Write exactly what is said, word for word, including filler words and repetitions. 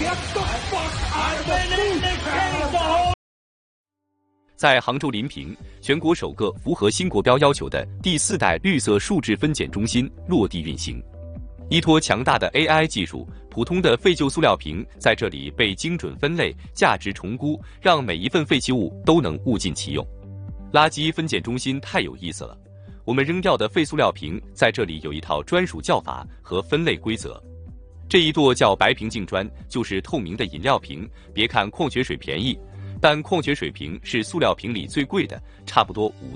在杭州临平，全国首个符合新国标要求的第四代绿色树脂分拣中心落地运行。依托强大的 A I 技术，普通的废旧塑料瓶在这里被精准分类、价值重估，让每一份废弃物都能物尽其用。垃圾分拣中心太有意思了，我们扔掉的废塑料瓶在这里有一套专属叫法和分类规则。这一垛叫白瓶净砖，就是透明的饮料瓶。别看矿泉水便宜，但矿泉水瓶是塑料瓶里最贵的，差不多五